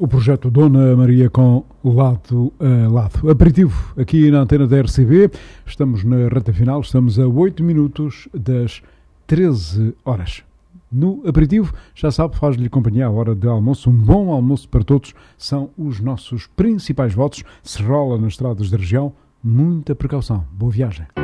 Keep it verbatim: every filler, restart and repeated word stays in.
o projeto Dona Maria com Lado a Lado. Aperitivo aqui na antena da R C B. Estamos na reta final, estamos a oito minutos das treze horas. No aperitivo, já sabe, faz-lhe companhia à hora de almoço. Um bom almoço para todos são os nossos principais votos. Se rola nas estradas da região, muita precaução. Boa viagem.